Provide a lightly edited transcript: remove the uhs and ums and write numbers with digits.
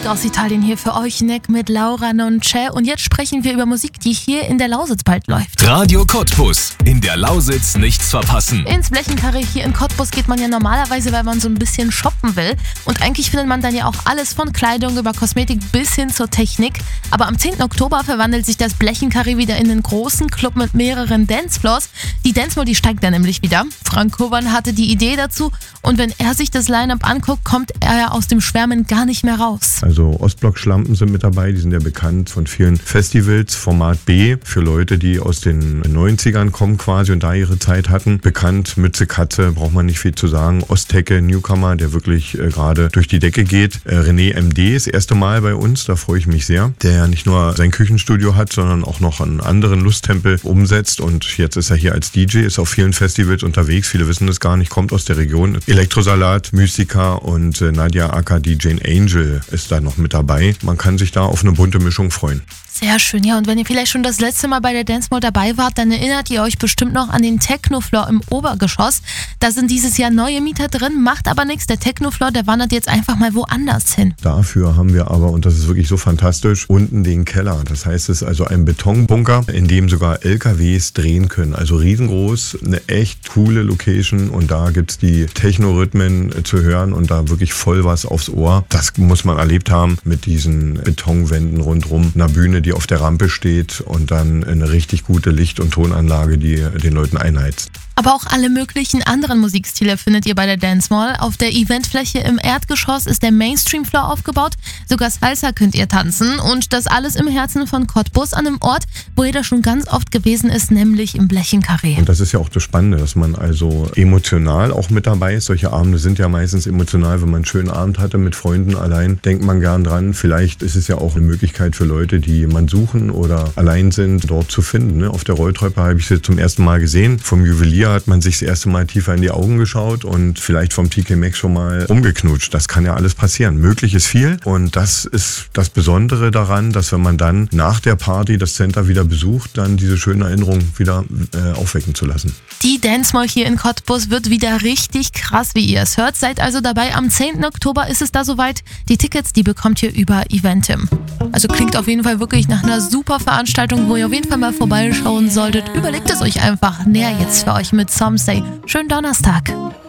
aus Italien hier für euch, Nick mit Laura Non C'è. Und jetzt sprechen wir über Musik, die hier in der Lausitz bald läuft. Radio Cottbus. In der Lausitz nichts verpassen. Ins Blechenkarree hier in Cottbus geht man ja normalerweise, weil man so ein bisschen shoppen will. Und eigentlich findet man dann ja auch alles von Kleidung über Kosmetik bis hin zur Technik. Aber am 10. Oktober verwandelt sich das Blechenkarree wieder in einen großen Club mit mehreren Dancefloors. Die Dancemall, die steigt da nämlich wieder. Frank Koban hatte die Idee dazu. Und wenn er sich das Line-Up anguckt, kommt er ja aus dem Schwärmen gar nicht mehr raus. Also Ostblock-Schlampen sind mit dabei, die sind ja bekannt von vielen Festivals, Format B, für Leute, die aus den 90ern kommen quasi und da ihre Zeit hatten. Bekannt, Mütze Katze, braucht man nicht viel zu sagen. Osttecke, Newcomer, der wirklich gerade durch die Decke geht. René MD, das erste Mal bei uns, da freue ich mich sehr. Der ja nicht nur sein Küchenstudio hat, sondern auch noch einen anderen Lusttempel umsetzt und jetzt ist er hier als DJ, ist auf vielen Festivals unterwegs, viele wissen das gar nicht, kommt aus der Region. Elektrosalat, Mystica und Nadia aka DJ Angel ist da noch mit dabei. Man kann sich da auf eine bunte Mischung freuen. Sehr schön, ja. Und wenn ihr vielleicht schon das letzte Mal bei der Dancemall dabei wart, dann erinnert ihr euch bestimmt noch an den Technofloor im Obergeschoss. Da sind dieses Jahr neue Mieter drin, macht aber nichts. Der Technofloor, der wandert jetzt einfach mal woanders hin. Dafür haben wir aber, und das ist wirklich so fantastisch, unten den Keller. Das heißt, es ist also ein Betonbunker, in dem sogar LKWs drehen können. Also riesengroß, eine echt coole Location und da gibt's die Techno-Rhythmen zu hören und da wirklich voll was aufs Ohr. Das muss man erlebt haben mit diesen Betonwänden rundrum, einer Bühne, die auf der Rampe steht und dann eine richtig gute Licht- und Tonanlage, die den Leuten einheizt. Aber auch alle möglichen anderen Musikstile findet ihr bei der Dancemall. Auf der Eventfläche im Erdgeschoss ist der Mainstream-Floor aufgebaut. Sogar Salsa könnt ihr tanzen. Und das alles im Herzen von Cottbus, an einem Ort, wo jeder schon ganz oft gewesen ist, nämlich im Blechenkarree. Und das ist ja auch das Spannende, dass man also emotional auch mit dabei ist. Solche Abende sind ja meistens emotional, wenn man einen schönen Abend hatte mit Freunden allein, denkt man gern dran. Vielleicht ist es ja auch eine Möglichkeit für Leute, die jemanden suchen oder allein sind, dort zu finden. Auf der Rolltreppe habe ich sie zum ersten Mal gesehen. Vom Juwelier hat man sich das erste Mal tiefer in die Augen geschaut und vielleicht vom TK Maxx schon mal rumgeknutscht. Das kann ja alles passieren. Möglich ist viel und das ist das Besondere daran, dass wenn man dann nach der Party das Center wieder besucht, dann diese schönen Erinnerungen wieder aufwecken zu lassen. Die Dancemall hier in Cottbus wird wieder richtig krass, wie ihr es hört. Seid also dabei. Am 10. Oktober ist es da soweit. Die Tickets, die bekommt ihr über Eventim. Also klingt auf jeden Fall wirklich nach einer super Veranstaltung, wo ihr auf jeden Fall mal vorbeischauen solltet. Überlegt es euch einfach näher jetzt für euch mit Some Say. Schönen Donnerstag.